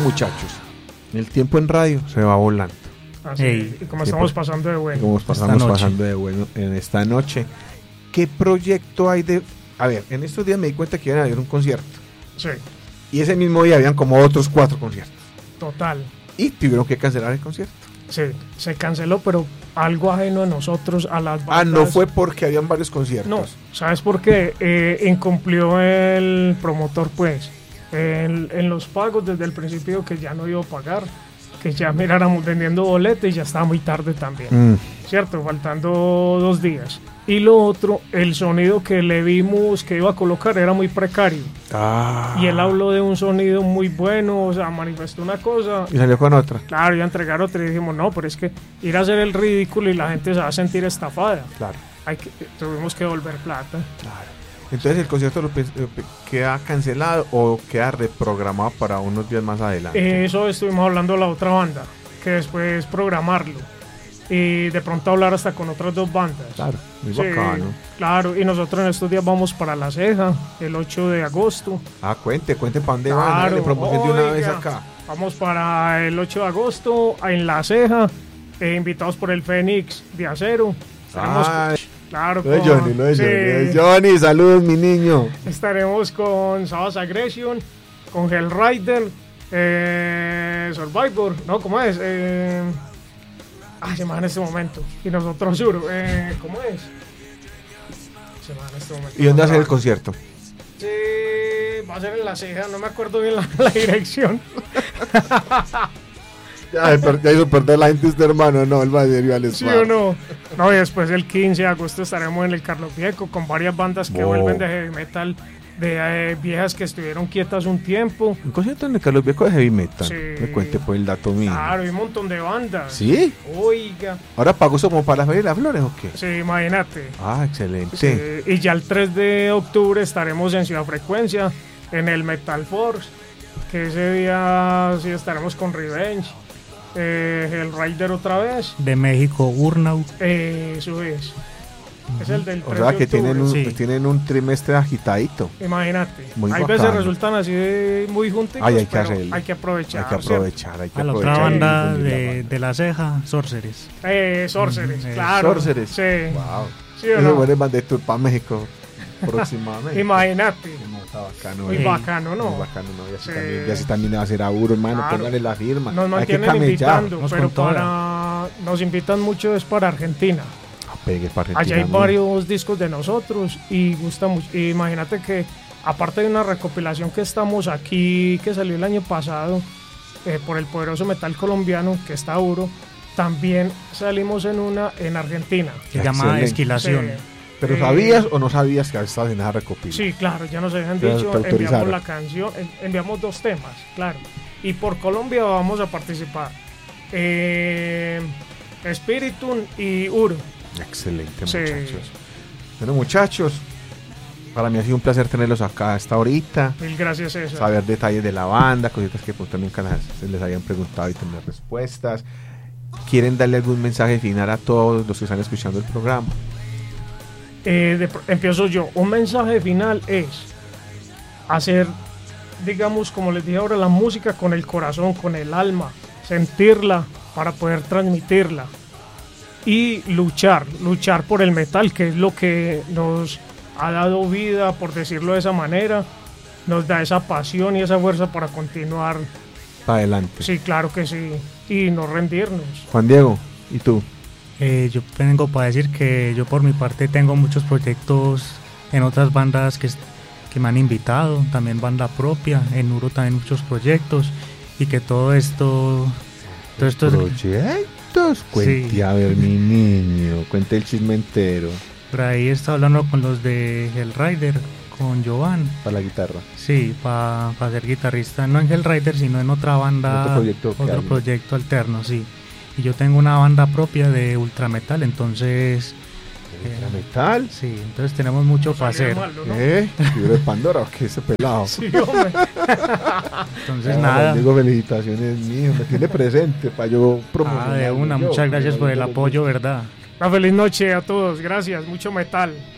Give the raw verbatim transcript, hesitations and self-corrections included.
muchachos, el tiempo en radio se va volando. Así, hey, y como estamos pues, pasando de bueno. Como estamos pasando de bueno en esta noche. ¿Qué proyecto hay de...? A ver, en estos días me di cuenta que iban a haber un concierto. Sí. Y ese mismo día habían como otros cuatro conciertos. Total. Y tuvieron que cancelar el concierto. Sí, se canceló, pero algo ajeno a nosotros, a las bandas. Ah, no fue porque habían varios conciertos. No, ¿sabes por qué? Eh, incumplió el promotor, pues, en, en los pagos desde el principio, que ya no iba a pagar, que ya miráramos vendiendo boletos y ya estaba muy tarde también, mm. ¿cierto? Faltando dos días. Y lo otro, el sonido que le vimos que iba a colocar era muy precario. Ah. Y él habló de un sonido muy bueno, o sea, manifestó una cosa. Y salió con otra. Claro, iba a entregar otra y dijimos, no, pero es que ir a hacer el ridículo y la gente se va a sentir estafada. Claro. Hay que, tuvimos que devolver plata. Claro. Entonces, ¿el concierto lo, queda cancelado o queda reprogramado para unos días más adelante? Eso estuvimos hablando de la otra banda, que después programarlo. Y de pronto hablar hasta con otras dos bandas. Claro, muy sí, bacano. Claro, y nosotros en estos días vamos para La Ceja, el ocho de agosto. Ah, cuente, cuente para dónde claro, van, le promoción de una vez acá. Vamos para el ocho de agosto en La Ceja, eh, invitados por el Fénix de Acero. Estaremos ah, con, claro, no es con, Johnny, no es sí, Johnny, es Johnny, saludos mi niño. Estaremos con Savage Aggression, con Hellrider, eh, Survivor, ¿no? ¿Cómo es? Eh... Ah, se me va en este momento. Y nosotros, juro, eh, ¿cómo es? Se me va en este momento. ¿Y dónde va a ser el concierto? Sí, va a ser en La Ceja, no me acuerdo bien la, la dirección. ya, ya hizo perder la gente usted, hermano. No, él va a ir al ¿Sí o no? No, y después el quince de agosto estaremos en el Carlos Viejo con varias bandas que oh. vuelven de heavy metal, de eh, viejas que estuvieron quietas un tiempo. ¿Un concierto en el Carlos Viejo de heavy metal? Sí. Me cuente por el dato mío. Claro, hay un montón de bandas. ¿Sí? Oiga. ¿Ahora pagó como para las Feria de las Flores o qué? Sí, imagínate. Ah, excelente. Sí. Y ya el tres de octubre estaremos en Ciudad Frecuencia, en el Metal Force, que ese día sí estaremos con Revenge, eh, el Rider otra vez. De México, Urnau. Eh, eso es. Es el del tres o sea de que tienen un, sí. pues tienen un trimestre agitadito. Imagínate. Muy hay bacano. veces resultan así de muy juntos, Ay, hay que pero hacerlo. hay que aprovechar. Hay que aprovechar, hay que a la aprovechar. otra banda de, de La Ceja, Sorceres. Eh, Sorceres, Mm, claro. Sorceres. Sí. Wow. ¿Sí o Eso no? vuelve más de tour para México próximamente. Imagínate. No, está bacano. Muy eh. bacano, ¿no? Muy bacano, ¿no? Y así, Sí. también, y así también va a ser a Uro, hermano. Claro. Póngale la firma. Nos hay que mantienen camellar. invitando, Nos pero contó para... Nos invitan mucho es para Argentina. Pegue para Allá hay Argentina, varios discos de nosotros y gusta mucho. Y imagínate que aparte de una recopilación que estamos aquí, que salió el año pasado, eh, por el poderoso metal colombiano, que está duro, también salimos en una en Argentina. Se llama Esquilación. Sí. ¿Pero Eh, sabías o no sabías que estabas en esa recopilación? Sí, claro, ya nos habían Ya dicho, te autorizaron. enviamos la canción, en- enviamos dos temas, claro. Y por Colombia vamos a participar. Eh, Spiritum y Uro. Excelente, Sí. muchachos. Bueno, muchachos, para mí ha sido un placer tenerlos acá a esta horita, Mil gracias, César. saber detalles de la banda, cositas que pues nunca las- se les habían preguntado y tener respuestas. ¿Quieren darle algún mensaje final a todos los que están escuchando el programa? Eh, de pr- empiezo yo. Un mensaje final es hacer, digamos, como les dije ahora, la música con el corazón, con el alma, sentirla para poder transmitirla y luchar, luchar por el metal, que es lo que nos ha dado vida, por decirlo de esa manera, nos da esa pasión y esa fuerza para continuar. Para adelante. Sí, claro que sí, y no rendirnos. Juan Diego, ¿y tú? Eh, yo vengo para decir que yo por mi parte tengo muchos proyectos en otras bandas que, que me han invitado, también banda propia, en Uro también muchos proyectos, y que todo esto... Todo esto es, ¿Proyectos? Cuente, Sí. a ver, mi niño, cuente el chisme entero. por ahí está hablando con los de Hellrider, con Jovan, Para la guitarra. sí, para pa ser guitarrista, no en Hellrider, sino en otra banda, Otro proyecto que otro hay. proyecto alterno, sí. Y yo tengo una banda propia de ultrametal, entonces... ¿Era metal? Sí, entonces tenemos mucho No para salió hacer. malo, ¿no? ¿Eh? ¿Libro de Pandora o qué ese pelado? Sí, hombre. Entonces Ah, nada. Digo, felicitaciones mío, me tiene presente para yo promocionar. Ah, de una, muchas gracias por el apoyo, ¿verdad? Una feliz noche a todos, gracias, mucho metal.